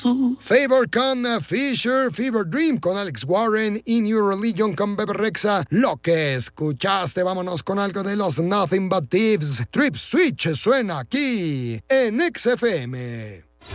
Favor con Fisher, Fever Dream con Alex Warren y New Religion con Bebe Rexha. Lo que escuchaste, vámonos con algo de los Nothing But Thieves. Trip Switch suena aquí en XFM.